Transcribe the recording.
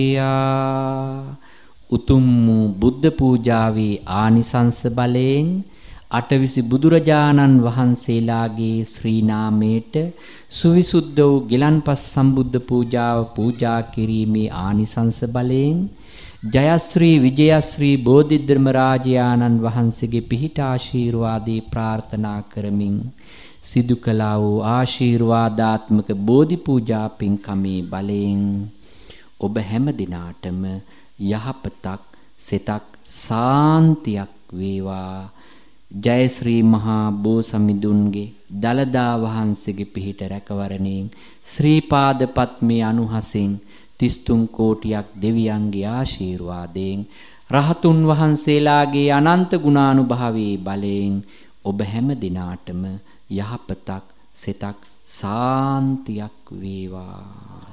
උතුම් බුද්ධ පූජාවේ ආනිසංස බලයෙන් අටවිසි බුදුරජාණන් වහන්සේලාගේ ශ්‍රී නාමයට සුවිසුද්ධ වූ ගිලන්පස් සම්බුද්ධ පූජාව පූජා කිරීමේ ආනිසංස බලයෙන් ජයශ්‍රී විජයශ්‍රී බෝධිධර්ම රාජයාණන් වහන්සේගේ පිහිට ආශිර්වාදේ ප්‍රාර්ථනා කරමින් සිදු කළා වූ ආශිර්වාදාත්මක බෝධි පූජා පින්කමේ බලයෙන් ඔබ හැම දිනාටම යහපතක් සිතක් සාන්තියක් වේවා. ජය ශ්‍රී මහා බෝසමිඳුන්ගේ දලදා වහන්සේගේ පිහිට රැකවරණයෙන් ශ්‍රී පාද පත්මේ අනුහසින් 33 කෝටියක් දෙවියන්ගේ ආශිර්වාදයෙන් රහතුන් වහන්සේලාගේ අනන්ත ගුණානුභාවයේ බලයෙන් ඔබ හැම දිනාටම යහපතක් සිතක් සාන්තියක් වේවා.